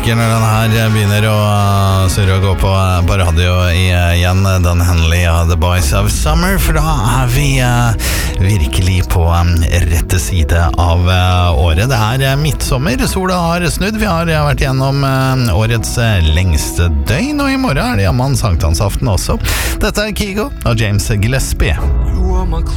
elsker når den her begynner å surre og gå på radio igjen, den hendelige The Boys of Summer, for da vi virkelig på rette side av året. Det midtsommer, sola har snudd, vi har vært gjennom årets lengste døgn, og i morgen det jammen sankthansaften også. Dette Kygo og James Gillespie.